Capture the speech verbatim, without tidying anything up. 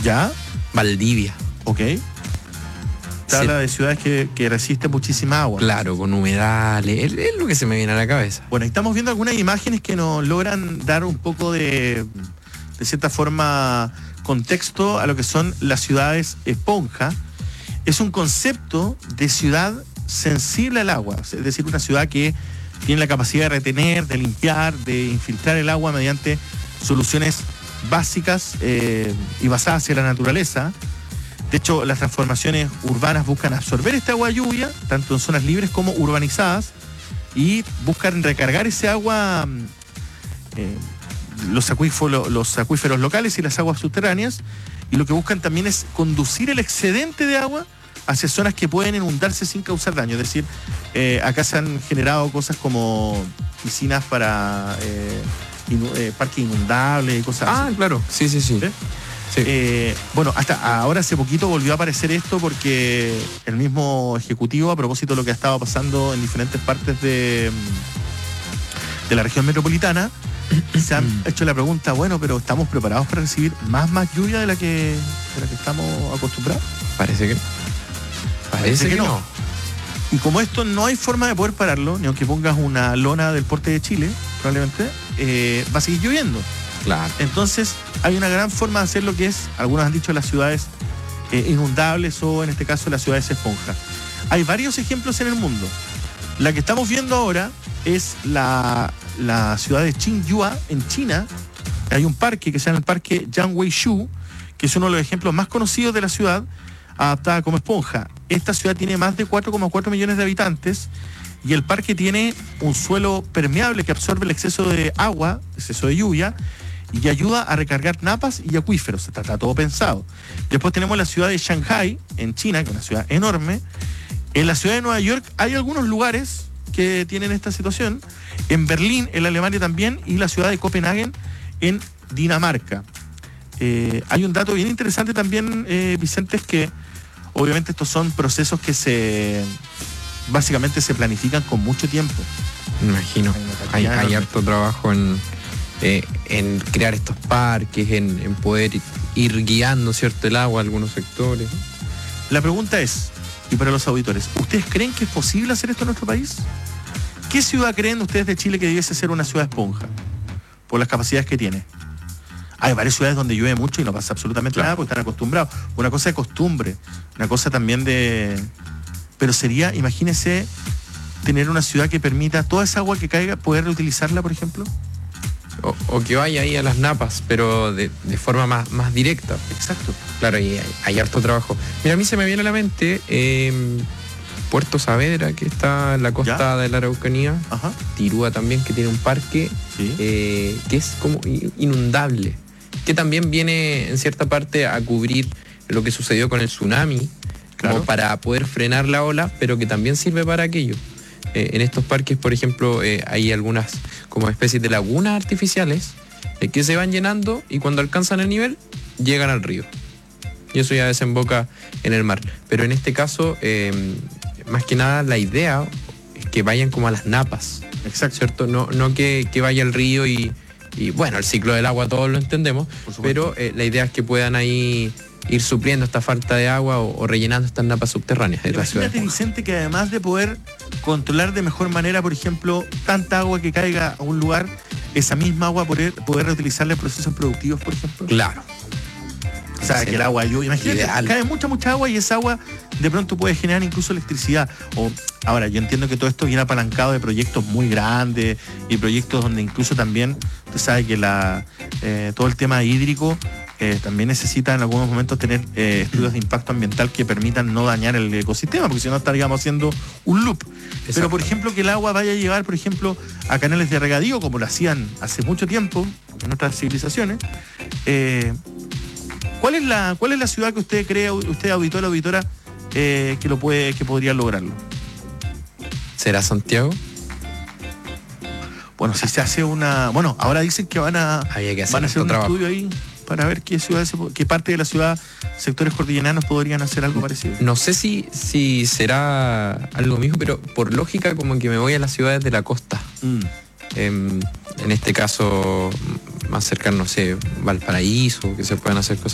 ¿Ya? Valdivia. Ok. Se habla de ciudades que, que resisten muchísima agua. Claro, con humedales, es, es lo que se me viene a la cabeza. Bueno, estamos viendo algunas imágenes que nos logran dar un poco de, de cierta forma, contexto a lo que son las ciudades esponja. Es un concepto de ciudad sensible al agua, es decir, una ciudad que tiene la capacidad de retener, de limpiar, de infiltrar el agua mediante soluciones básicas eh, y basadas hacia la naturaleza. De hecho, las transformaciones urbanas buscan absorber esta agua de lluvia, tanto en zonas libres como urbanizadas, y buscan recargar ese agua, eh, los, acuíferos, los acuíferos locales y las aguas subterráneas, y lo que buscan también es conducir el excedente de agua hacia zonas que pueden inundarse sin causar daño. Es decir, eh, acá se han generado cosas como piscinas para eh, inu eh, parques inundables y cosas ah, así. Ah, claro, sí, sí, sí. ¿Sí? Sí. Eh, bueno, hasta ahora hace poquito volvió a aparecer esto porque el mismo ejecutivo, a propósito de lo que ha estado pasando en diferentes partes de, de la región metropolitana, se han hecho la pregunta, bueno, pero ¿estamos preparados para recibir más, más lluvia de la que, de la que estamos acostumbrados? Parece que Parece, Parece que, que no. no. Y como esto no hay forma de poder pararlo, ni aunque pongas una lona del porte de Chile, probablemente, eh, va a seguir lloviendo. Claro. Entonces, hay una gran forma de hacer lo que es, algunos han dicho, las ciudades eh, inundables o en este caso las ciudades esponja. Hay varios ejemplos en el mundo. La que estamos viendo ahora es la, la ciudad de Qingyua, en China. Hay un parque que se llama el Parque Jiangweishu, que es uno de los ejemplos más conocidos de la ciudad, adaptada como esponja. Esta ciudad tiene más de cuatro coma cuatro millones de habitantes y el parque tiene un suelo permeable que absorbe el exceso de agua, exceso de lluvia, y ayuda a recargar napas y acuíferos. Está, está todo pensado. Después tenemos la ciudad de Shanghai, en China, que es una ciudad enorme. En la ciudad de Nueva York hay algunos lugares que tienen esta situación. En Berlín, en Alemania también, y la ciudad de Copenhague, en Dinamarca. Eh, hay un dato bien interesante también, eh, Vicente, es que obviamente estos son procesos que se básicamente se planifican con mucho tiempo. Me imagino. Hay, hay, hay harto trabajo en... Eh, en crear estos parques, en, en poder ir guiando, ¿cierto?, el agua a algunos sectores. La pregunta es, y para los auditores, ¿ustedes creen que es posible hacer esto en nuestro país? ¿Qué ciudad creen ustedes de Chile que debiese ser una ciudad esponja? Por las capacidades que tiene. Hay varias ciudades donde llueve mucho y no pasa absolutamente claro. nada porque están acostumbrados. Una cosa de costumbre, una cosa también de... Pero sería, imagínense, tener una ciudad que permita toda esa agua que caiga, poder reutilizarla, por ejemplo. O, o que vaya ahí a las napas, pero de, de forma más, más directa. Exacto. Claro, y hay, hay harto trabajo. Mira, a mí se me viene a la mente eh, Puerto Saavedra, que está en la costa ¿Ya? de la Araucanía. Ajá. Tirúa también, que tiene un parque sí. eh, que es como inundable, que también viene en cierta parte a cubrir lo que sucedió con el tsunami, claro. como para poder frenar la ola, pero que también sirve para aquello. Eh, en estos parques, por ejemplo, eh, hay algunas como especies de lagunas artificiales eh, que se van llenando y cuando alcanzan el nivel llegan al río. Y eso ya desemboca en el mar. Pero en este caso, eh, más que nada, la idea es que vayan como a las napas. Exacto. ¿Cierto? No, no que, que vaya al río y, y, bueno, el ciclo del agua todos lo entendemos, pero eh, la idea es que puedan ahí ir supliendo esta falta de agua o, o rellenando estas napas subterráneas de la ciudad. Imagínate, Vicente, que además de poder controlar de mejor manera, por ejemplo, tanta agua que caiga a un lugar, esa misma agua poder, poder reutilizarla en procesos productivos, por ejemplo. Claro. O sea, sí, que el agua llueve. Imagínate, ideal. Cae mucha, mucha agua y esa agua de pronto puede generar incluso electricidad. O, ahora, yo entiendo que todo esto viene apalancado de proyectos muy grandes y proyectos donde incluso también, usted sabe que la, eh, todo el tema hídrico eh, también necesita en algunos momentos tener eh, estudios de impacto ambiental que permitan no dañar el ecosistema, porque si no estaríamos haciendo un loop. Pero, por ejemplo, que el agua vaya a llegar, por ejemplo, a canales de regadío, como lo hacían hace mucho tiempo en otras civilizaciones. Eh, ¿Cuál es la, cuál es la ciudad que usted cree, usted auditor, auditora, eh, que lo puede, que podría lograrlo? ¿Será Santiago? Bueno, si se hace una, bueno, ahora dicen que van a, Había que hacer, van a hacer un trabajo. estudio ahí para ver qué ciudades, qué parte de la ciudad, sectores cordilleranos podrían hacer algo parecido. No sé si, si será algo mismo, pero por lógica como que me voy a las ciudades de la costa. Mm. En, en este caso, más cercano, no sé, Valparaíso, que se puedan hacer cosas